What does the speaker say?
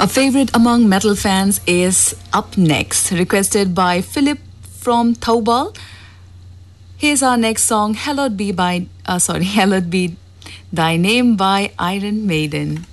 A favorite among metal fans is Up Next, requested by Philip from Taubal. Here's our next song, Hallowed Be Thy Name by Iron Maiden.